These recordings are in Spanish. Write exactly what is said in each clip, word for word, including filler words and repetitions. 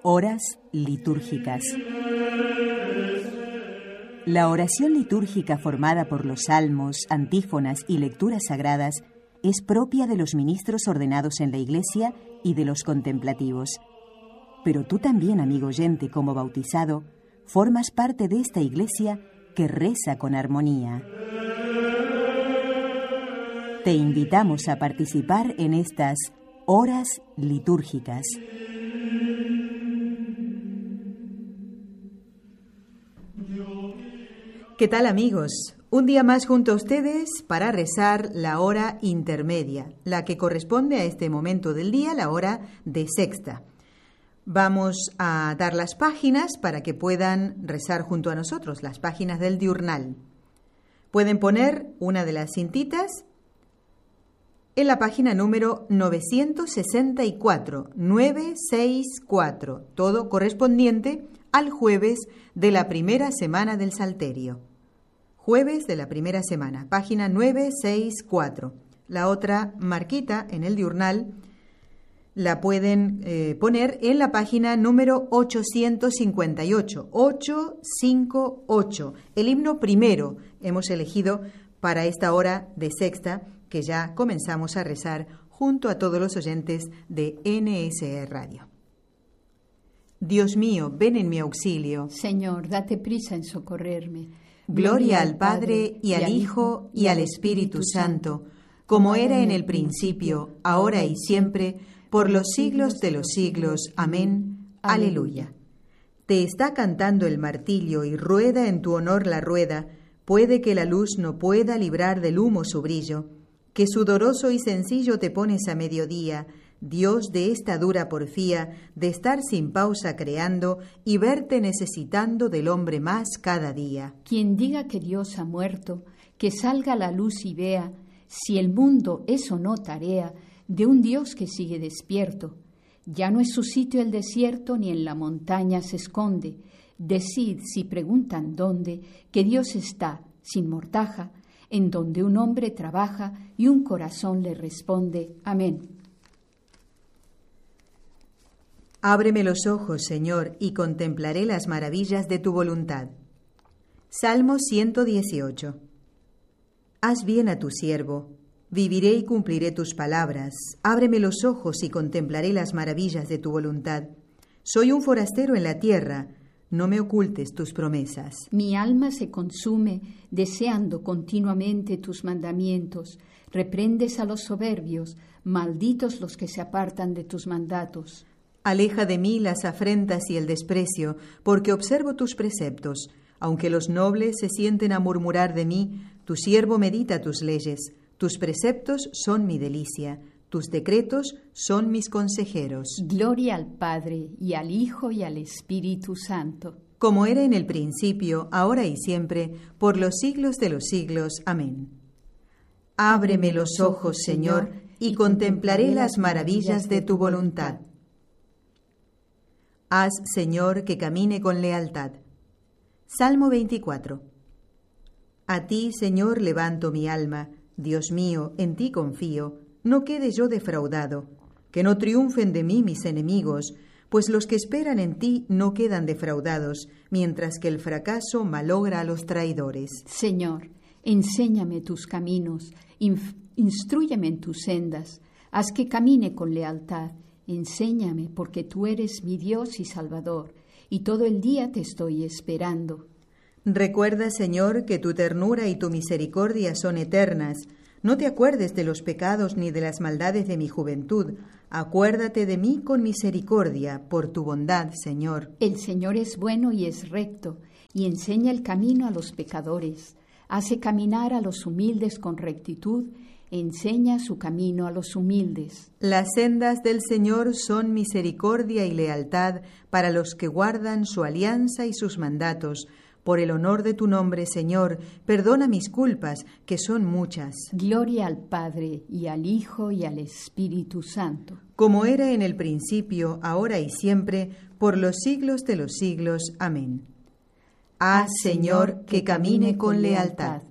Horas litúrgicas. La oración litúrgica formada por los salmos, antífonas y lecturas sagradas es propia de los ministros ordenados en la Iglesia y de los contemplativos. Pero tú también, amigo oyente, como bautizado, formas parte de esta Iglesia que reza con armonía. Te invitamos a participar en estas horas litúrgicas. ¿Qué tal, amigos? Un día más junto a ustedes para rezar la hora intermedia, la que corresponde a este momento del día, la hora de sexta. Vamos a dar las páginas para que puedan rezar junto a nosotros, las páginas del diurnal. Pueden poner una de las cintitas en la página número novecientos sesenta y cuatro, novecientos sesenta y cuatro, todo correspondiente al jueves de la primera semana del Salterio. Jueves de la primera semana, página novecientos sesenta y cuatro. La otra marquita en el diurnal la pueden eh, poner en la página número ochocientos cincuenta y ocho, ochocientos cincuenta y ocho. El himno primero hemos elegido para esta hora de sexta que ya comenzamos a rezar junto a todos los oyentes de N S E Radio. Dios mío, ven en mi auxilio. Señor, date prisa en socorrerme. Gloria al Padre, y al Hijo, y al Espíritu Santo, como era en el principio, ahora y siempre, por los siglos de los siglos. Amén. Aleluya. Te está cantando el martillo y rueda en tu honor la rueda. Puede que la luz no pueda librar del humo su brillo. Que sudoroso y sencillo te pones a mediodía, Dios de esta dura porfía, de estar sin pausa creando y verte necesitando del hombre más cada día. Quien diga que Dios ha muerto, que salga a la luz y vea, si el mundo es o no tarea de un Dios que sigue despierto. Ya no es su sitio el desierto, ni en la montaña se esconde. Decid, si preguntan dónde, que Dios está, sin mortaja, en donde un hombre trabaja y un corazón le responde. Amén. Ábreme los ojos, Señor, y contemplaré las maravillas de tu voluntad. Salmo ciento dieciocho. Haz bien a tu siervo, viviré y cumpliré tus palabras. Ábreme los ojos y contemplaré las maravillas de tu voluntad. Soy un forastero en la tierra, no me ocultes tus promesas. Mi alma se consume deseando continuamente tus mandamientos. Reprendes a los soberbios, malditos los que se apartan de tus mandatos. Aleja de mí las afrentas y el desprecio, porque observo tus preceptos. Aunque los nobles se sienten a murmurar de mí, tu siervo medita tus leyes. Tus preceptos son mi delicia, tus decretos son mis consejeros. Gloria al Padre, y al Hijo, y al Espíritu Santo. Como era en el principio, ahora y siempre, por los siglos de los siglos. Amén. Ábreme los ojos, Señor, y contemplaré las maravillas de tu voluntad. Haz, Señor, que camine con lealtad. Salmo veinticuatro. A ti, Señor, levanto mi alma. Dios mío, en ti confío. No quede yo defraudado. Que no triunfen de mí mis enemigos, pues los que esperan en ti no quedan defraudados, mientras que el fracaso malogra a los traidores. Señor, enséñame tus caminos, inf- instrúyeme en tus sendas, haz que camine con lealtad. Enséñame, porque tú eres mi Dios y Salvador, y todo el día te estoy esperando. Recuerda, Señor, que tu ternura y tu misericordia son eternas. No te acuerdes de los pecados ni de las maldades de mi juventud. Acuérdate de mí con misericordia, por tu bondad, Señor. El Señor es bueno y es recto, y enseña el camino a los pecadores. Hace caminar a los humildes con rectitud, enseña su camino a los humildes. Las sendas del Señor son misericordia y lealtad para los que guardan su alianza y sus mandatos. Por el honor de tu nombre, Señor, perdona mis culpas, que son muchas. Gloria al Padre, y al Hijo, y al Espíritu Santo. Como era en el principio, ahora y siempre, por los siglos de los siglos. Amén. Haz, Señor, que camine con lealtad.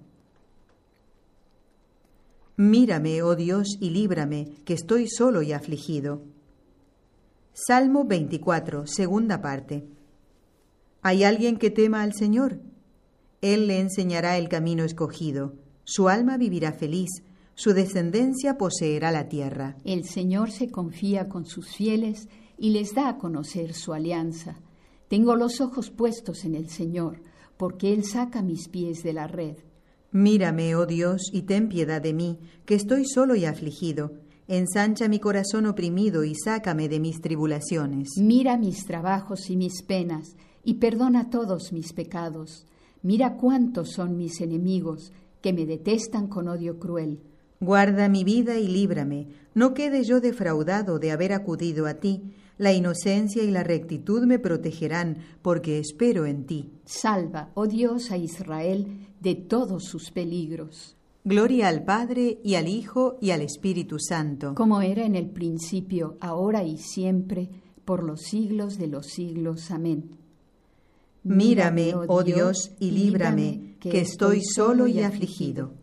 Mírame, oh Dios, y líbrame, que estoy solo y afligido. Salmo veinticuatro, segunda parte. ¿Hay alguien que tema al Señor? Él le enseñará el camino escogido. Su alma vivirá feliz, su descendencia poseerá la tierra. El Señor se confía con sus fieles y les da a conocer su alianza. Tengo los ojos puestos en el Señor, porque Él saca mis pies de la red. Mírame, oh Dios, y ten piedad de mí, que estoy solo y afligido. Ensancha mi corazón oprimido y sácame de mis tribulaciones. Mira mis trabajos y mis penas, y perdona todos mis pecados. Mira cuántos son mis enemigos, que me detestan con odio cruel. Guarda mi vida y líbrame. No quede yo defraudado de haber acudido a ti. La inocencia y la rectitud me protegerán, porque espero en ti. Salva, oh Dios, a Israel de todos sus peligros. Gloria al Padre, y al Hijo, y al Espíritu Santo. Como era en el principio, ahora y siempre, por los siglos de los siglos. Amén. Mírame, oh Dios, y líbrame, que estoy solo y afligido.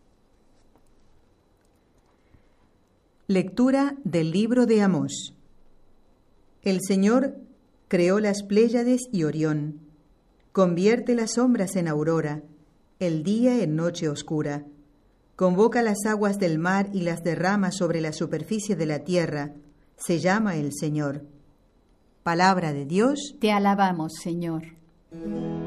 Lectura del libro de Amós. El Señor creó las Pléyades y Orión, convierte las sombras en aurora, el día en noche oscura, convoca las aguas del mar y las derrama sobre la superficie de la tierra, se llama el Señor. Palabra de Dios. Te alabamos, Señor.